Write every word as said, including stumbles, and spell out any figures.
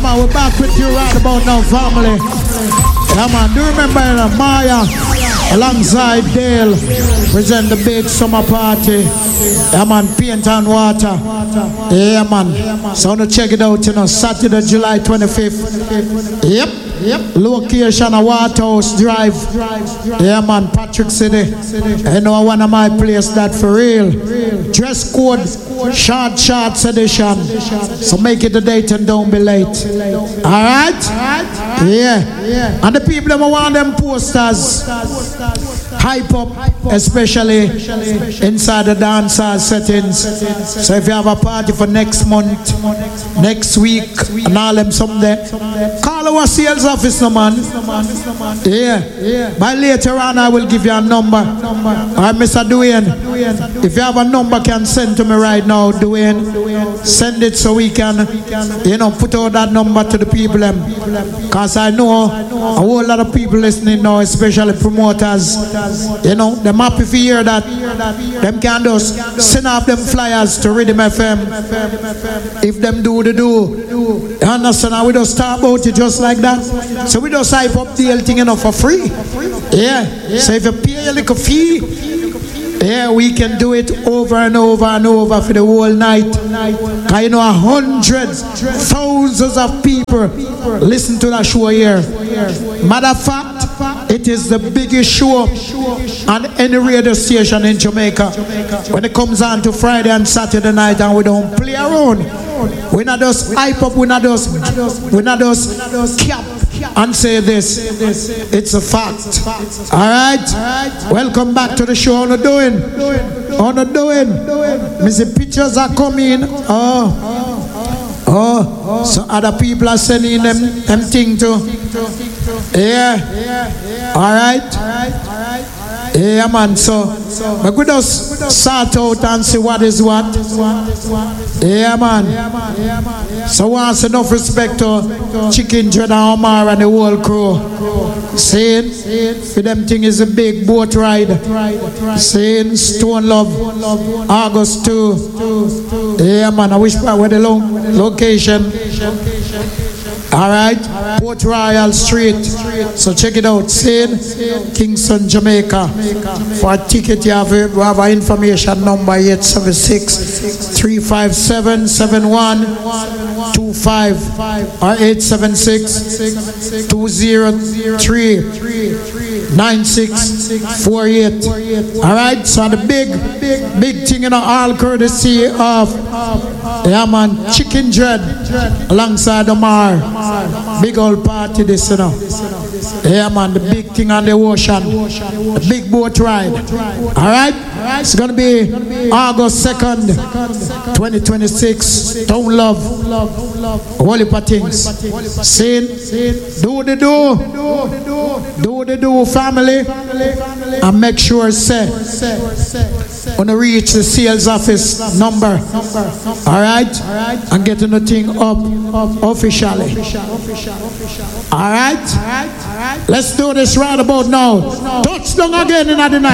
man, we're back with you right about now, family. Yeah, man, do you remember uh, Maya alongside Dale present the big summer party? Yeah, man, paint and water. Yeah, man. So I'm gonna check it out, you know, Saturday, July twenty-fifth. Yep. Yep. Location of Waterhouse Drive. Yeah, man, Patrick City. I know one of my places that for real. Dress code, short shorts edition. So make it a date and don't be late. Alright? Yeah. And the people who want them posters hype up, especially inside the dancehall settings. So if you have a party for next month, next week, and all them someday, call our sales office, no man. Yeah. By later on, I will give you a number. Alright, Mister Dwayne. If you have a number, can send to me right now, Dwayne. Send it so we can, you know, put out that number to the people. Because I know a whole lot of people listening now, especially promoters. You know, them happy to hear that. Them can just send off them flyers to Rhythm F M. If them do, they do. You understand? We just talk about it just like that. So we just hype up the whole thing, you know, for free. Yeah. So if you pay a little fee, yeah, we can do it over and over and over for the whole night. Because you know, hundreds, thousands of people listen to that show here. Matter of fact, it is the biggest show on any radio station in Jamaica. When it comes on to Friday and Saturday night and we don't play around. We're not just hype up, we're not just, we're not just cap and say this. It's a fact. Alright? Welcome back to the show. How you doing? How you doing? Me see pictures are coming. Oh. Oh. So other people are sending them, them thing too. Yeah. Alright? Yeah, man. So, but we just sort out and see what is what. Yeah, man. So, once enough respect to Chicken Dread and Omar and the whole crew. Saying, for them thing is a big boat ride. Saying, Stone Love, August two. Yeah, man. I wish I were the lo location. Alright, Port Royal Street. So check it out. Saying Kingston, Jamaica. For a ticket, you have, you have an information number eight seven six, three five seven, seven one two five or eight seven six, two zero three, nine six four eight. Alright, so the big, big thing in you know, all courtesy of yeah, man, Chicken Dread alongside Omar. Big old party this, you know. Yeah, man, the big thing on the ocean. The big boat ride. Alright? It's going to be August second, twenty twenty-six. Don't love. Holy things. Saying, do the do. Do the do, family. And make sure, say, when you reach the sales office number. Alright? And getting the thing up officially. Alright? Let's do this right about now. Touchdown again in the night.